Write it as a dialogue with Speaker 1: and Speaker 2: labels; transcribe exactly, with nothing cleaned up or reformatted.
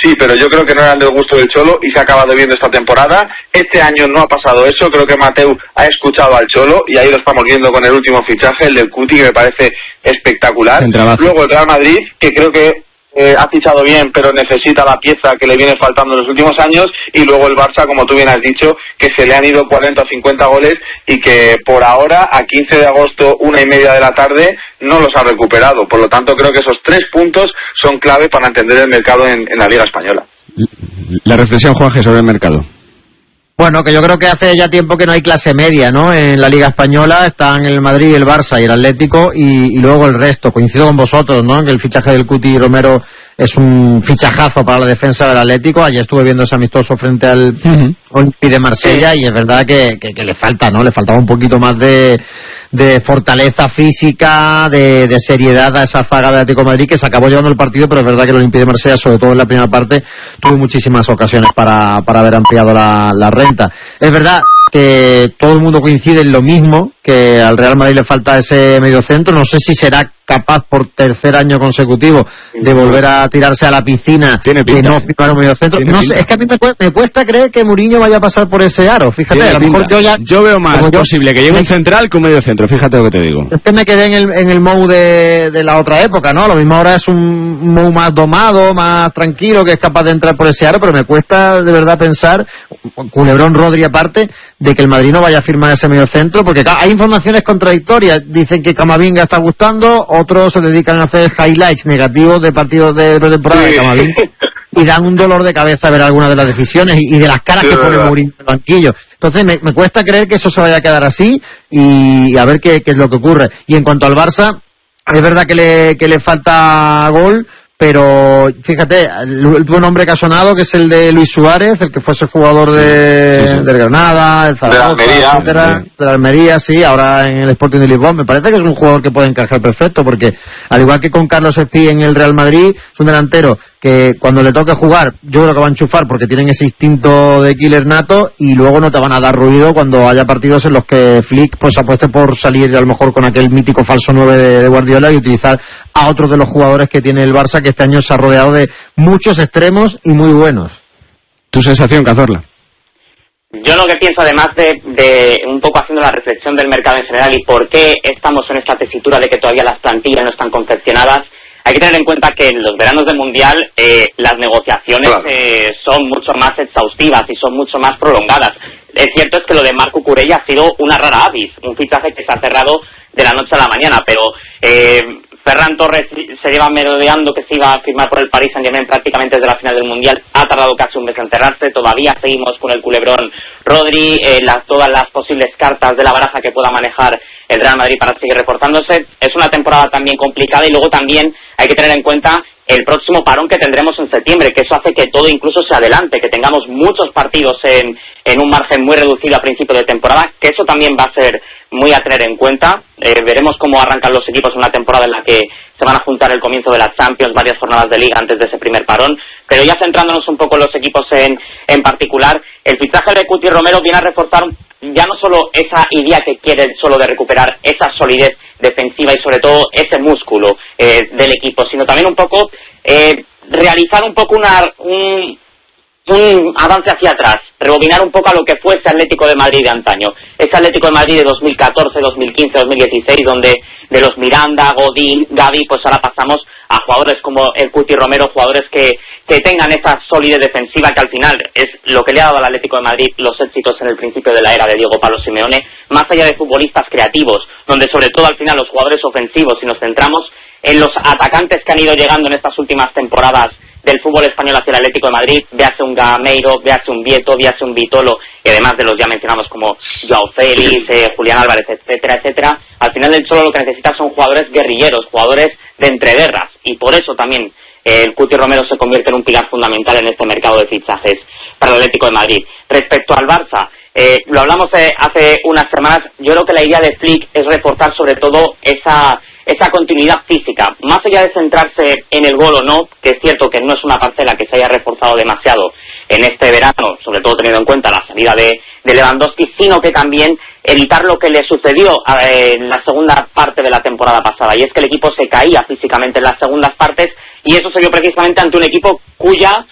Speaker 1: sí, pero yo creo que no eran del gusto del Cholo y se ha acabado viendo esta temporada. Este año no ha pasado eso, creo que Mateu ha escuchado al Cholo y ahí lo estamos viendo con el último fichaje, el del Cuti, que me parece espectacular. Luego el Real Madrid, que creo que eh, ha fichado bien, pero necesita la pieza que le viene faltando en los últimos años, y luego el Barça, como tú bien has dicho, que se le han ido cuarenta o cincuenta goles y que por ahora, a quince de agosto, una y media de la tarde, no los ha recuperado. Por lo tanto, creo que esos tres puntos son clave para entender el mercado en, en la Liga Española.
Speaker 2: La reflexión, Juanje, sobre el mercado.
Speaker 3: Bueno, que yo creo que hace ya tiempo que no hay clase media, ¿no? En la Liga Española están el Madrid, el Barça y el Atlético, y, y luego el resto. Coincido con vosotros, ¿no? Que el fichaje del Cuti Romero es un fichajazo para la defensa del Atlético. Ayer estuve viendo ese amistoso frente al uh-huh. Olympique de Marsella, sí. Y es verdad que, que, que le falta, ¿no? Le faltaba un poquito más de, de fortaleza física, de, de seriedad a esa zaga de Atlético de Madrid, que se acabó llevando el partido, pero es verdad que el Olympique de Marsella, sobre todo en la primera parte, tuvo muchísimas ocasiones para, para haber ampliado la, la renta. Es verdad que todo el mundo coincide en lo mismo, que al Real Madrid le falta ese mediocentro. No sé si será capaz por tercer año consecutivo de volver a tirarse a la piscina y no firmar un mediocentro. No sé, es que a mí me cuesta, me cuesta creer que Mourinho vaya a pasar por ese aro. Fíjate, a lo mejor yo ya...
Speaker 2: Yo veo más posible yo, que llegue un central que un mediocentro, fíjate lo que te digo.
Speaker 3: Es que me quedé en el, en el Mou de, de la otra época, ¿no? Lo mismo ahora es un Mou más domado, más tranquilo, que es capaz de entrar por ese aro, pero me cuesta de verdad pensar, Culebrón Rodri aparte, de que el Madrid no vaya a firmar ese mediocentro, porque hay informaciones contradictorias. Dicen que Camavinga está gustando, otros se dedican a hacer highlights negativos de partidos de pretemporada de Camavinga y dan un dolor de cabeza ver algunas de las decisiones y, y de las caras sí, que pone Mourinho en el banquillo. Entonces me, me cuesta creer que eso se vaya a quedar así y, y a ver qué, qué es lo que ocurre. Y en cuanto al Barça, es verdad que le, que le falta gol, pero fíjate, el último nombre que ha sonado, que es el de Luis Suárez, el que fuese jugador de, sí, sí. del Granada, el Zaragoza, de la Almería, etcétera, de la Almería, sí, ahora en el Sporting de Lisboa. Me parece que es un jugador que puede encajar perfecto, porque al igual que con Carlos Espí en el Real Madrid, es un delantero que cuando le toque jugar, yo creo que va a enchufar, porque tienen ese instinto de killer nato, y luego no te van a dar ruido cuando haya partidos en los que Flick pues apueste por salir a lo mejor con aquel mítico falso nueve de, de Guardiola y utilizar a otros de los jugadores que tiene el Barça, que este año se ha rodeado de muchos extremos y muy buenos.
Speaker 2: ¿Tu sensación, Cazorla?
Speaker 4: Yo lo que pienso, además de, de un poco haciendo la reflexión del mercado en general y por qué estamos en esta tesitura de que todavía las plantillas no están confeccionadas, hay que tener en cuenta que en los veranos del Mundial eh, las negociaciones claro. eh, son mucho más exhaustivas y son mucho más prolongadas. Es cierto es que lo de Marco Curella ha sido una rara avis, un fichaje que se ha cerrado de la noche a la mañana, pero eh, Ferran Torres se lleva merodeando que se iba a firmar por el Paris Saint-Germain prácticamente desde la final del Mundial. Ha tardado casi un mes en cerrarse, todavía seguimos con el culebrón Rodri, eh, las, todas las posibles cartas de la baraja que pueda manejar el Real Madrid para seguir reforzándose. Es una temporada también complicada y luego también hay que tener en cuenta el próximo parón que tendremos en septiembre, que eso hace que todo incluso se adelante, que tengamos muchos partidos en, en un margen muy reducido a principio de temporada, que eso también va a ser muy a tener en cuenta. Eh, veremos cómo arrancan los equipos en una temporada en la que se van a juntar el comienzo de las Champions, varias jornadas de Liga antes de ese primer parón, pero ya centrándonos un poco en los equipos en, en particular, el fichaje de Cuti Romero viene a reforzar ya no solo esa idea que quiere solo de recuperar esa solidez defensiva y sobre todo ese músculo eh, del equipo, sino también un poco eh, realizar un poco una, un, un avance hacia atrás, rebobinar un poco a lo que fue ese Atlético de Madrid de antaño, ese Atlético de Madrid de dos mil catorce, dos mil quince, dos mil dieciséis, donde de los Miranda, Godín, Gavi, pues ahora pasamos a jugadores como el Cuti Romero, jugadores que, que tengan esa solidez defensiva, que al final es lo que le ha dado al Atlético de Madrid los éxitos en el principio de la era de Diego Pablo Simeone, más allá de futbolistas creativos, donde sobre todo al final los jugadores ofensivos, si nos centramos en los atacantes que han ido llegando en estas últimas temporadas del fútbol español hacia el Atlético de Madrid, véase un Gameiro, véase un Vieto, véase un Vitolo, y además de los ya mencionamos como Joao Félix, eh, Julián Álvarez, etcétera, etcétera, al final del Cholo lo que necesita son jugadores guerrilleros, jugadores de entreguerras, y por eso también eh, el Cuti Romero se convierte en un pilar fundamental en este mercado de fichajes para el Atlético de Madrid. Respecto al Barça, eh, lo hablamos eh, hace unas semanas, yo creo que la idea de Flick es reforzar sobre todo esa esa continuidad física, más allá de centrarse en el gol o no, que es cierto que no es una parcela que se haya reforzado demasiado en este verano, sobre todo teniendo en cuenta la salida de, de Lewandowski, sino que también evitar lo que le sucedió eh, en la segunda parte de la temporada pasada, y es que el equipo se caía físicamente en las segundas partes, y eso se dio precisamente ante un equipo cuya